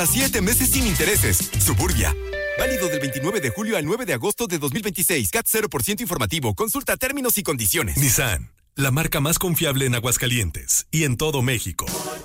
A 7 meses sin intereses. Suburbia. Válido del 29 de julio al 9 de agosto de 2026. CAT 0% informativo. Consulta términos y condiciones. Nissan, la marca más confiable en Aguascalientes y en todo México.